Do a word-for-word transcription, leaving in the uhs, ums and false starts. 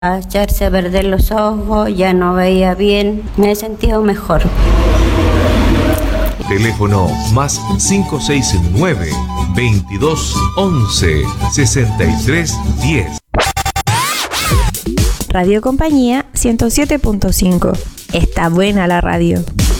a echarse a perder los ojos, ya no veía bien, me he sentido mejor. Teléfono más cinco seis nueve, veintidós once, sesenta y tres diez. Radio Compañía ciento siete punto cinco. Está buena la radio.